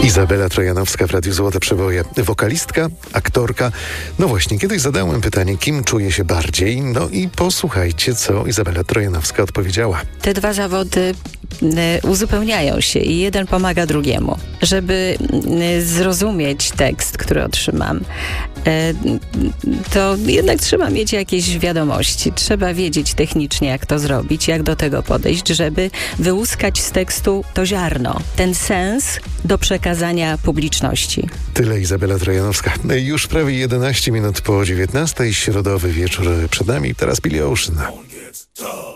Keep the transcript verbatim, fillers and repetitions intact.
Izabela Trojanowska w Radiu Złote Przeboje. Wokalistka, aktorka. No właśnie, kiedyś zadałem pytanie, kim czuje się bardziej? No i posłuchajcie, co Izabela Trojanowska odpowiedziała. Te dwa zawody y, uzupełniają się i jeden pomaga drugiemu. Żeby y, zrozumieć tekst, który otrzymam, y, to jednak trzeba mieć jakieś wiadomości. Trzeba wiedzieć technicznie, jak to zrobić, jak do tego podejść, żeby wyłuskać z tekstu to ziarno, ten sens do przekazania publiczności. Tyle Izabela Trojanowska. Już prawie jedenaście minut po dziewiętnastej, środowy wieczór przed nami. Teraz Billy Ocean.